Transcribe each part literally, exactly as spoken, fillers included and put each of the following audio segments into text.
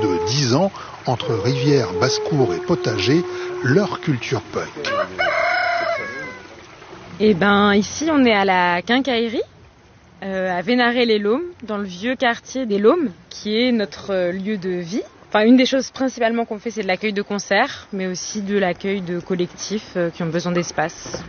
de dix ans, entre Rivière, Basse-Cour et Potager, leur culture punk. Eh ben, ici, on est à la Quincaillerie, euh, à Vénaré-les-Laumes, dans le vieux quartier des Laumes, qui est notre euh, lieu de vie. Enfin, une des choses principalement qu'on fait, c'est de l'accueil de concerts, mais aussi de l'accueil de collectifs euh, qui ont besoin d'espace.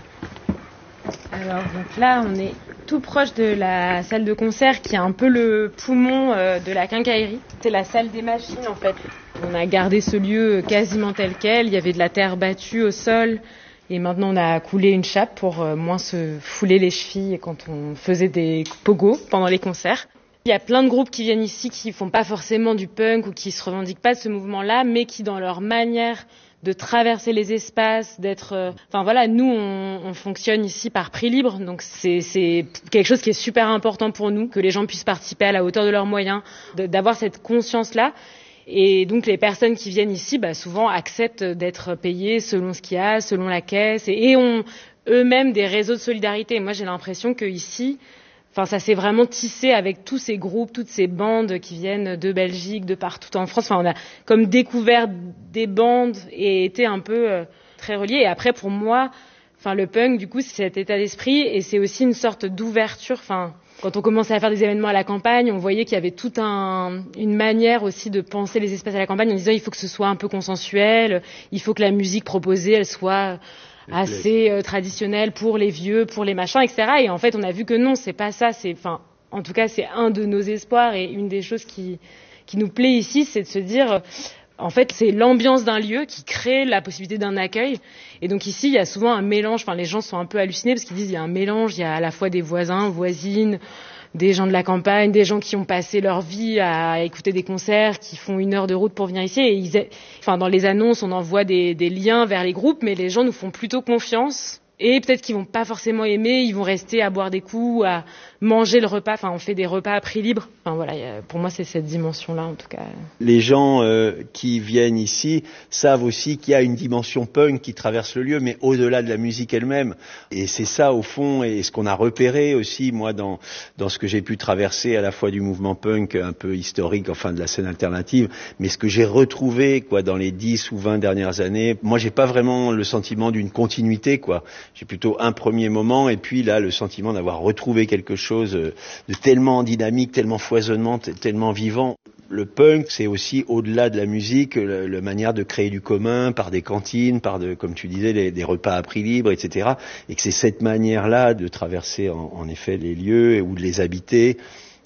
Alors, donc là, on est tout proche de la salle de concert, qui est un peu le poumon euh, de la Quincaillerie. C'est la salle des machines, en fait. On a gardé ce lieu quasiment tel quel. Il y avait de la terre battue au sol. Et maintenant, on a coulé une chape pour moins se fouler les chevilles quand on faisait des pogos pendant les concerts. Il y a plein de groupes qui viennent ici qui font pas forcément du punk ou qui se revendiquent pas de ce mouvement-là, mais qui, dans leur manière de traverser les espaces, d'être... Euh... Enfin voilà, nous, on, on fonctionne ici par prix libre, donc c'est, c'est quelque chose qui est super important pour nous, que les gens puissent participer à la hauteur de leurs moyens, de, d'avoir cette conscience-là. Et donc les personnes qui viennent ici, bah, souvent acceptent d'être payées selon ce qu'il y a, selon la caisse, et, et ont eux-mêmes des réseaux de solidarité. Moi, j'ai l'impression que ici, enfin, ça s'est vraiment tissé avec tous ces groupes, toutes ces bandes qui viennent de Belgique, de partout en France. Enfin, on a comme découvert des bandes et été un peu euh, très reliés. Et après, pour moi, enfin, le punk, du coup, c'est cet état d'esprit et c'est aussi une sorte d'ouverture. Enfin, quand on commençait à faire des événements à la campagne, on voyait qu'il y avait toute un, une manière aussi de penser les espaces à la campagne en disant il faut que ce soit un peu consensuel, il faut que la musique proposée, elle soit assez euh, traditionnelle pour les vieux, pour les machins, et cetera. Et en fait, on a vu que non, c'est pas ça. C'est, enfin, en tout cas, c'est un de nos espoirs et une des choses qui, qui nous plaît ici, c'est de se dire... En fait, c'est l'ambiance d'un lieu qui crée la possibilité d'un accueil. Et donc ici, il y a souvent un mélange. Enfin, les gens sont un peu hallucinés parce qu'ils disent il y a un mélange. Il y a à la fois des voisins, voisines, des gens de la campagne, des gens qui ont passé leur vie à écouter des concerts, qui font une heure de route pour venir ici. Et ils, enfin, dans les annonces, on envoie des, des liens vers les groupes, mais les gens nous font plutôt confiance. Et peut-être qu'ils vont pas forcément aimer, ils vont rester à boire des coups, à manger le repas. Enfin, on fait des repas à prix libre. Enfin voilà, pour moi, c'est cette dimension-là, en tout cas. Les gens euh, qui viennent ici savent aussi qu'il y a une dimension punk qui traverse le lieu, mais au-delà de la musique elle-même. Et c'est ça, au fond, et ce qu'on a repéré aussi, moi, dans dans ce que j'ai pu traverser à la fois du mouvement punk un peu historique, enfin de la scène alternative, mais ce que j'ai retrouvé, quoi, dans les dix ou vingt dernières années. Moi, j'ai pas vraiment le sentiment d'une continuité, quoi. J'ai plutôt un premier moment et puis là le sentiment d'avoir retrouvé quelque chose de tellement dynamique, tellement foisonnant, tellement vivant. Le punk, c'est aussi au-delà de la musique, la, la manière de créer du commun par des cantines, par de, comme tu disais, les, des repas à prix libre, et cetera. Et que c'est cette manière-là de traverser en, en effet les lieux ou de les habiter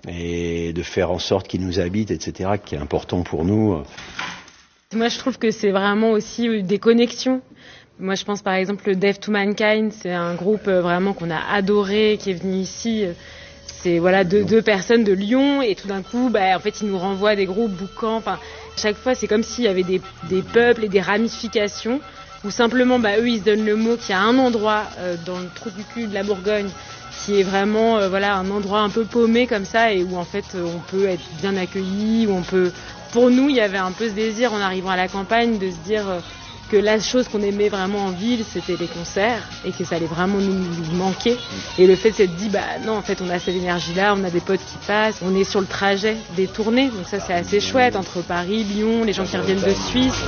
et de faire en sorte qu'ils nous habitent, et cetera, qui est important pour nous. Moi, je trouve que c'est vraiment aussi des connexions. Moi, je pense par exemple le Deaf to Mankind, c'est un groupe vraiment qu'on a adoré, qui est venu ici. C'est voilà deux, deux personnes de Lyon et tout d'un coup, bah, en fait, ils nous renvoient des groupes boucans. Enfin, chaque fois, c'est comme s'il y avait des, des peuples et des ramifications où simplement, bah, eux, ils se donnent le mot qu'il y a un endroit euh, dans le trou du cul de la Bourgogne qui est vraiment euh, voilà un endroit un peu paumé comme ça et où en fait on peut être bien accueilli, où on peut. Pour nous, il y avait un peu ce désir en arrivant à la campagne de se dire. Euh, que la chose qu'on aimait vraiment en ville, c'était les concerts et que ça allait vraiment nous, nous manquer. Et le fait de s'être dit, bah non, en fait, on a cette énergie-là, on a des potes qui passent, on est sur le trajet des tournées. Donc ça, c'est assez chouette entre Paris, Lyon, les gens qui reviennent de Suisse.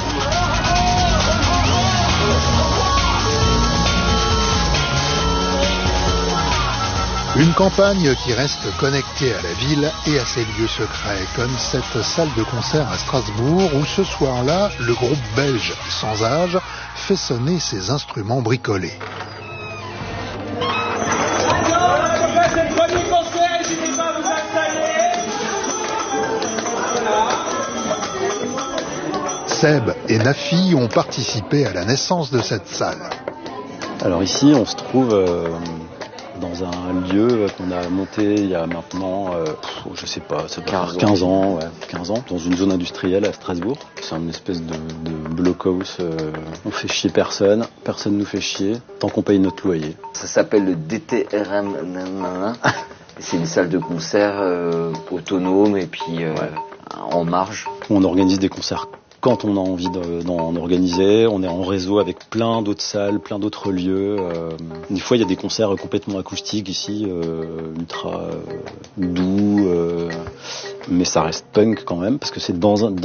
Une campagne qui reste connectée à la ville et à ses lieux secrets, comme cette salle de concert à Strasbourg où ce soir-là, le groupe belge Sans Âge fait sonner ses instruments bricolés. Seb et Nafi ont participé à la naissance de cette salle. Alors ici, on se trouve... Euh... dans un lieu qu'on a monté il y a maintenant, euh, je sais pas, ça doit faire quinze ans, ouais, quinze ans, dans une zone industrielle à Strasbourg. C'est une espèce de, de blockhouse. Euh, on fait chier personne, personne nous fait chier, tant qu'on paye notre loyer. Ça s'appelle le D T R M. C'est une salle de concert euh, autonome et puis euh, ouais. en marge. On organise des concerts quand on a envie de, d'en organiser. On est en réseau avec plein d'autres salles, plein d'autres lieux. Euh, des fois, il y a des concerts complètement acoustiques ici, euh, ultra euh, doux, euh, mais ça reste punk quand même, parce que c'est dans un... Dans